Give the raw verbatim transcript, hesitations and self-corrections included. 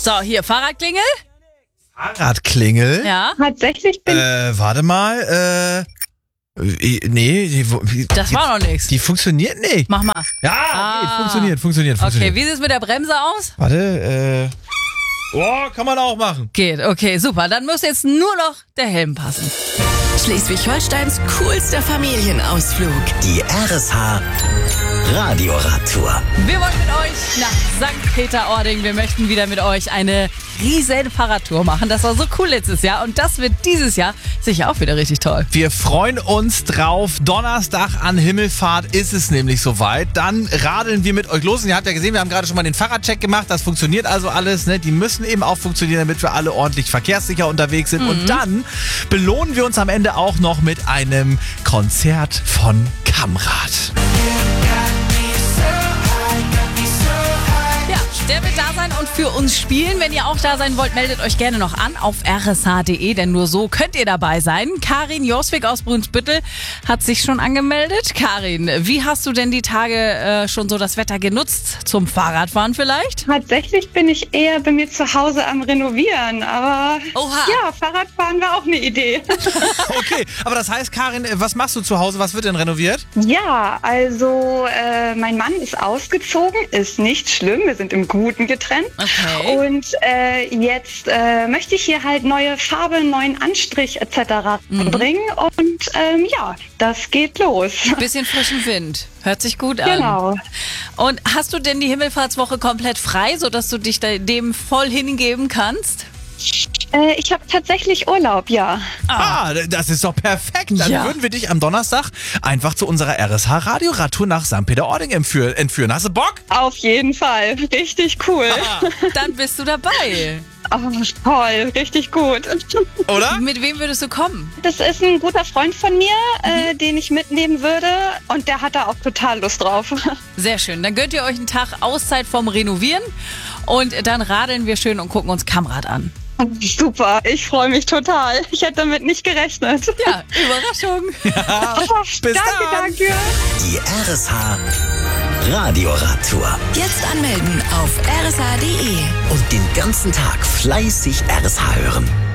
So, hier, Fahrradklingel. Fahrradklingel? Ja. Tatsächlich bin Äh, warte mal, äh, äh, nee, die, die, Das die, war noch nichts. die funktioniert nicht. Mach mal. Ja, Ah. geht, funktioniert, funktioniert, funktioniert. Okay, wie sieht es mit der Bremse aus? Warte, äh, oh, kann man auch machen. Geht, okay, super. Dann muss jetzt nur noch der Helm passen. Schleswig-Holsteins coolster Familienausflug. Die R S H Radioradtour. Wir wollen mit euch nach Sankt Peter-Ording. Wir möchten wieder mit euch eine riesen Fahrradtour machen. Das war so cool letztes Jahr und das wird dieses Jahr sicher auch wieder richtig toll. Wir freuen uns drauf. Donnerstag an Himmelfahrt ist es nämlich soweit. Dann radeln wir mit euch los. Und ihr habt ja gesehen, wir haben gerade schon mal den Fahrradcheck gemacht. Das funktioniert also alles. Ne? Die müssen eben auch funktionieren, damit wir alle ordentlich verkehrssicher unterwegs sind. Mhm. Und dann belohnen wir uns am Ende auch noch mit einem Konzert von Kamrat. Ja, der wird da sein und für uns spielen. Wenn ihr auch da sein wollt, meldet euch gerne noch an auf r s h punkt d e, denn nur so könnt ihr dabei sein. Karin Joswig aus Brunsbüttel hat sich schon angemeldet. Karin, wie hast du denn die Tage äh, schon so das Wetter genutzt? Zum Fahrradfahren vielleicht? tatsächlich bin ich eher bei mir zu Hause am Renovieren, aber Oha. ja, Fahrradfahren war auch eine Idee. Okay, aber das heißt, Karin, was machst du zu Hause? Was wird denn renoviert? Ja, also äh, mein Mann ist ausgezogen, ist nicht schlimm, wir sind im Guten getrennt. Okay. Und äh, jetzt äh, möchte ich hier halt neue Farbe, neuen Anstrich et cetera Mhm. bringen und ähm, ja, das geht los. Bisschen frischen Wind. Hört sich gut an. Genau. Und hast du denn die Himmelfahrtswoche komplett frei, sodass du dich da- dem voll hingeben kannst? Äh, ich habe tatsächlich Urlaub, ja. Ah, das ist doch perfekt. Dann Ja. würden wir dich am Donnerstag einfach zu unserer R S H-Radioradtour nach Sankt Peter-Ording entführen. entführen. Hast du Bock? Auf jeden Fall. Richtig cool. Dann bist du dabei. Oh, toll. Richtig gut. Oder? Mit wem würdest du kommen? Das ist ein guter Freund von mir, äh, den ich mitnehmen würde. Und der hat da auch total Lust drauf. Sehr schön. Dann gönnt ihr euch einen Tag Auszeit vom Renovieren und dann radeln wir schön und gucken uns Kamrat an. Super. Ich freue mich total. Ich hätte damit nicht gerechnet. Ja, Überraschung. Oh, Bis danke, dann. danke. Die R S H Radioradtour. Jetzt anmelden auf r s h punkt d e. Und den ganzen Tag fleißig R S H hören.